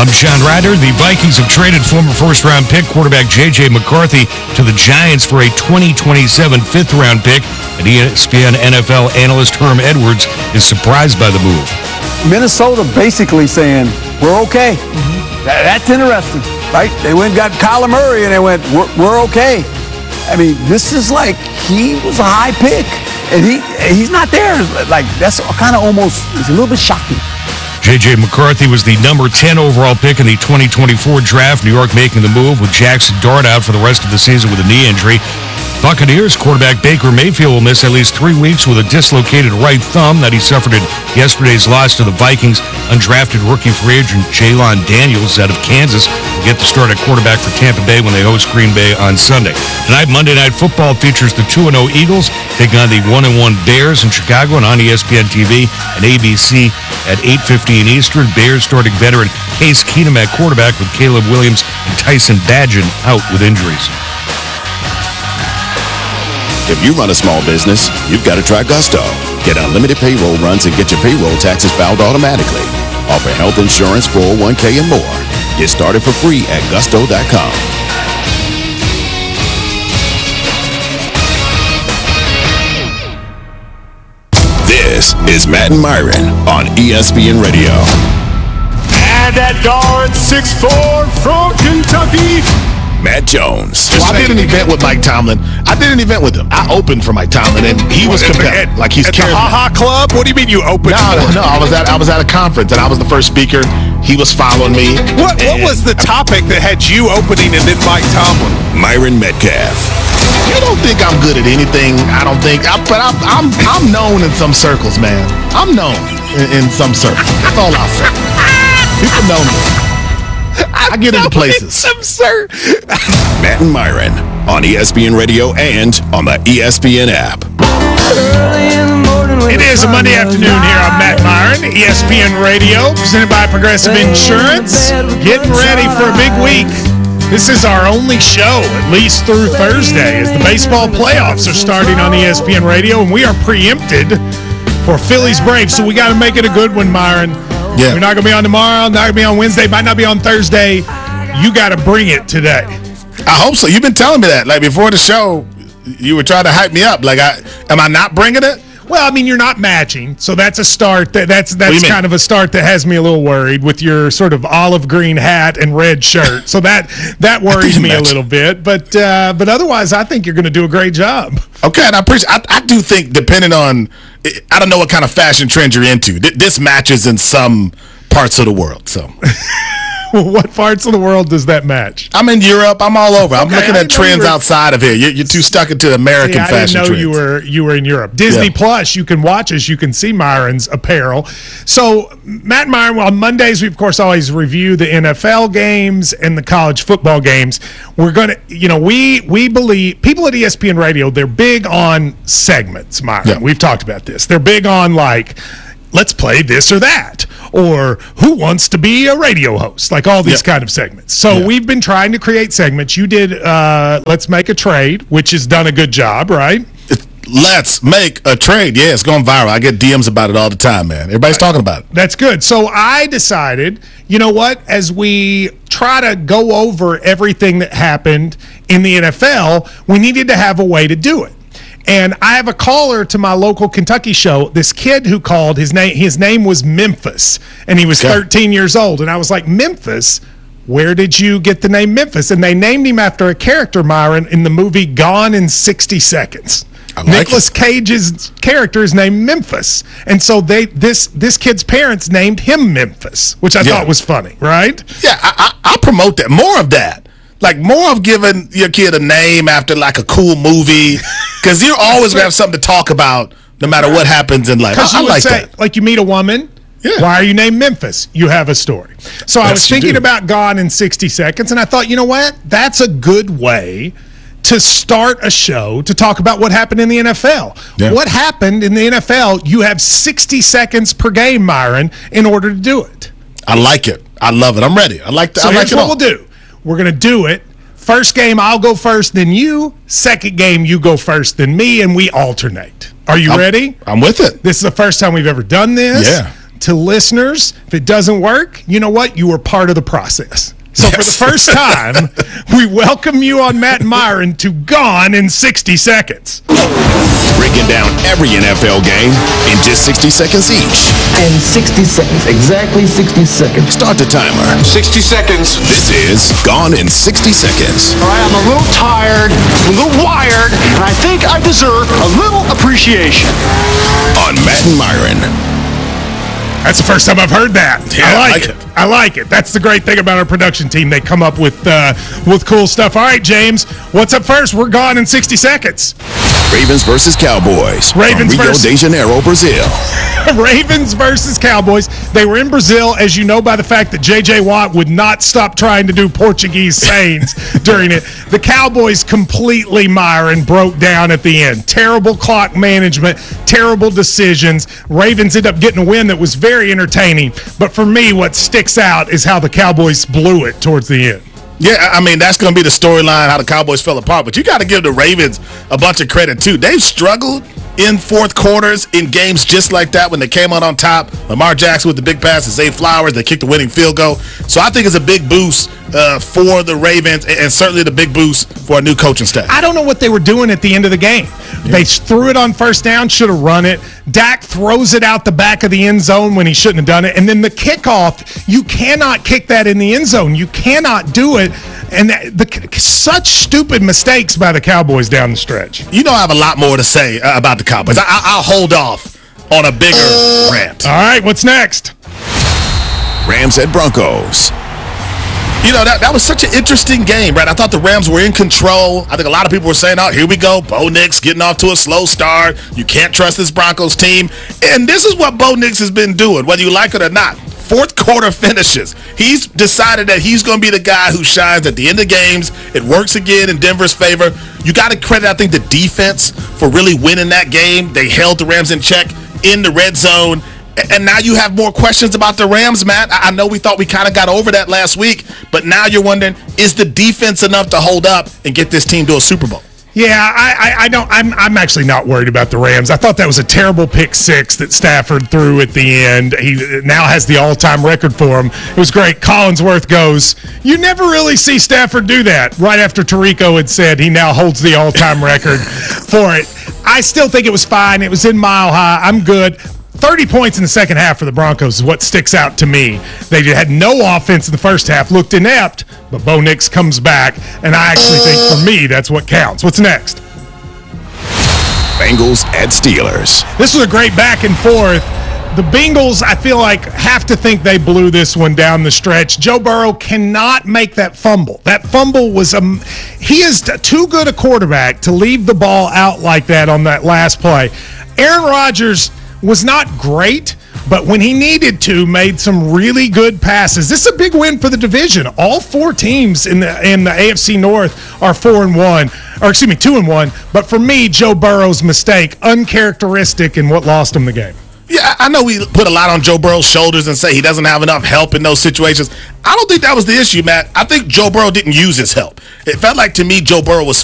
I'm Sean Ryder. The Vikings have traded former first-round pick quarterback J.J. McCarthy to the Giants for a 2027 fifth-round pick, and ESPN NFL analyst Herm Edwards is surprised by the move. Minnesota basically saying, we're okay. That's interesting, right? They went and got Kyler Murray, and they went, we're okay. I mean, this is like he was a high pick, and he's not there. Like, that's kind of almost, it's a little bit shocking. J.J. McCarthy was the number 10 overall pick in the 2024 draft. New York making the move with Jackson Dart out for the rest of the season with a knee injury. Buccaneers quarterback Baker Mayfield will miss at least 3 weeks with a dislocated right thumb that he suffered in yesterday's loss to the Vikings. Undrafted rookie free agent Jalon Daniels out of Kansas will get the start at quarterback for Tampa Bay when they host Green Bay on Sunday. Tonight, Monday Night Football features the 2-0 Eagles taking on the 1-1 Bears in Chicago and on ESPN TV and ABC at 8:15 Eastern. Bears starting veteran Case Keenum at quarterback with Caleb Williams and Tyson Bagent out with injuries. If you run a small business, you've got to try Gusto. Get unlimited payroll runs and get your payroll taxes filed automatically. Offer health insurance, 401k, and more. Get started for free at gusto.com. This is Matt and Myron on ESPN Radio. And at guard 6'4" from Kentucky, Matt Jones. Well, I did an event with Mike Tomlin. I opened for Mike Tomlin, and he was compelled. Like he's carrying. At the Ha Ha Club? What do you mean you opened? No. I was at a conference, and I was the first speaker. He was following me. What was the topic that had you opening and then Mike Tomlin? Myron Metcalf. You don't think I'm good at anything? I don't think. But I'm known in some circles, man. I'm known in some circles. That's all I'll say. People know me. I get into places. Absurd. Matt and Myron on ESPN Radio and on the ESPN app. It is a Monday afternoon here on Matt Myron, ESPN Radio, presented by Progressive Insurance. Getting ready for a big week. This is our only show, at least through Thursday, as the baseball playoffs are starting on ESPN Radio, and we are preempted for Phillies Braves, so we got to make it a good one, Myron. Yeah. We're not going to be on tomorrow, not going to be on Wednesday, might not be on Thursday. You got to bring it today. I hope so. You've been telling me that. Like, before the show, you were trying to hype me up. Like, am I not bringing it? Well, I mean, you're not matching, so that's a start. That's kind of a start that has me a little worried with your sort of olive green hat and red shirt. So that worries me a little bit. But otherwise, I think you're going to do a great job. Okay, and I appreciate. I do think, depending on, I don't know what kind of fashion trend you're into. This matches in some parts of the world. So. What parts of the world does that match? I'm in Europe. I'm all over. I'm looking at trends outside of here. You're too stuck into American fashion trends. I didn't know you were in Europe. Disney Plus, you can watch us. You can see Myron's apparel. So, Matt and Myron, on Mondays, we, of course, always review the NFL games and the college football games. We're going to, we believe, people at ESPN Radio, they're big on segments, Myron. Yeah. We've talked about this. They're big on, like, let's play this or that, or who wants to be a radio host, like all these kind of segments. So we've been trying to create segments. You did Let's Make a Trade, which has done a good job, right? Let's Make a Trade. Yeah, it's going viral. I get DMs about it all the time, man. Everybody's talking about it. That's good. So I decided, you know what, as we try to go over everything that happened in the NFL, we needed to have a way to do it. And I have a caller to my local Kentucky show, this kid who called, his name was Memphis, and he was 13 years old. And I was like, Memphis, where did you get the name Memphis? And they named him after a character, Myron, in the movie Gone in 60 Seconds. Nicolas Cage's character is named Memphis. And so this kid's parents named him Memphis, which I thought was funny, right? Yeah, I promote that. More of that. Like, more of giving your kid a name after, like, a cool movie. Because you're always going to have something to talk about no matter what happens in life. I like that. Like, you meet a woman. Yeah. Why are you named Memphis? You have a story. So I was thinking about Gone in 60 Seconds, and I thought, you know what? That's a good way to start a show to talk about what happened in the NFL. Yeah. What happened in the NFL? You have 60 seconds per game, Myron, in order to do it. I like it. I love it. I'm ready. I like that. So here's what we'll do. We're going to do it. First game, I'll go first, then you. Second game, you go first, then me, and we alternate. Are you ready? I'm with it. This is the first time we've ever done this. Yeah. to listeners, if it doesn't work, you know what? You were part of the process. So for the first time, we welcome you on Matt and Myron to Gone in 60 Seconds. Breaking down every NFL game in just 60 seconds each. In 60 seconds, exactly 60 seconds. Start the timer. 60 seconds. This is Gone in 60 Seconds. All right, I'm a little tired, a little wired, and I think I deserve a little appreciation. On Matt and Myron. That's the first time I've heard that. Yeah, I like it. I like it. That's the great thing about our production team. They come up with cool stuff. All right, James, what's up first? We're Gone in 60 seconds. Ravens versus Cowboys. Ravens from Rio de Janeiro, Brazil. Ravens versus Cowboys. They were in Brazil, as you know by the fact that J.J. Watt would not stop trying to do Portuguese sayings during it. The Cowboys completely, Myron, broke down at the end. Terrible clock management, terrible decisions. Ravens ended up getting a win that was very entertaining. But for me, what sticks out is how the Cowboys blew it towards the end. Yeah, I mean, that's going to be the storyline, how the Cowboys fell apart. But you got to give the Ravens a bunch of credit, too. They've struggled in fourth quarters in games just like that when they came out on top. Lamar Jackson with the big pass to Zay Flowers. They kicked the winning field goal. So I think it's a big boost for the Ravens and certainly the big boost for a new coaching staff. I don't know what they were doing at the end of the game. They threw it on first down, should have run it. Dak throws it out the back of the end zone when he shouldn't have done it. And then the kickoff, you cannot kick that in the end zone. You cannot do it. And such stupid mistakes by the Cowboys down the stretch. You know I have a lot more to say about the Cowboys. I'll hold off on a bigger rant. All right, what's next? Rams at Broncos. You know, that was such an interesting game, right? I thought the Rams were in control. I think a lot of people were saying, oh, here we go. Bo Nix getting off to a slow start. You can't trust this Broncos team. And this is what Bo Nix has been doing, whether you like it or not. Fourth quarter finishes. He's decided that he's going to be the guy who shines at the end of games. It works again in Denver's favor. You got to credit, I think, the defense for really winning that game. They held the Rams in check in the red zone. And now you have more questions about the Rams, Matt. I know we thought we kind of got over that last week, but now you're wondering, is the defense enough to hold up and get this team to a Super Bowl? Yeah, I don't. I'm actually not worried about the Rams. I thought that was a terrible pick six that Stafford threw at the end. He now has the all-time record for him. It was great. Collinsworth goes, you never really see Stafford do that. Right after Tirico had said he now holds the all-time record for it. I still think it was fine. It was in Mile High. I'm good. 30 points in the second half for the Broncos is what sticks out to me. They had no offense in the first half, looked inept, but Bo Nix comes back, and I actually think for me that's what counts. What's next? Bengals at Steelers. This was a great back and forth. The Bengals, I feel like, have to think they blew this one down the stretch. Joe Burrow cannot make that fumble. That fumble was he is too good a quarterback to leave the ball out like that on that last play. Aaron Rodgers was not great, but when he needed to, made some really good passes. This is a big win for the division. All four teams in the AFC North are 4-1, or excuse me, 2-1. But for me, Joe Burrow's mistake, uncharacteristic in what lost him the game. Yeah, I know we put a lot on Joe Burrow's shoulders and say he doesn't have enough help in those situations. I don't think that was the issue, Matt. I think Joe Burrow didn't use his help. It felt like to me Joe Burrow was